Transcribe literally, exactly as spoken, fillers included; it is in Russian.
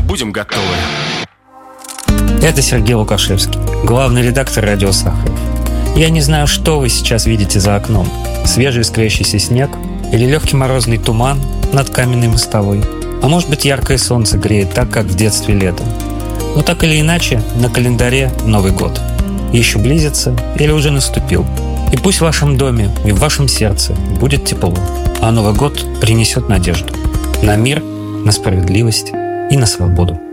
будем готовы. Это Сергей Лукашевский, главный редактор «Радио Сахаров». Я не знаю, что вы сейчас видите за окном. Свежий искрящийся снег или легкий морозный туман над каменной мостовой. А может быть, яркое солнце греет так, как в детстве летом. Но так или иначе, на календаре Новый год. Еще близится или уже наступил. И пусть в вашем доме и в вашем сердце будет тепло, а Новый год принесет надежду на мир, на справедливость и на свободу.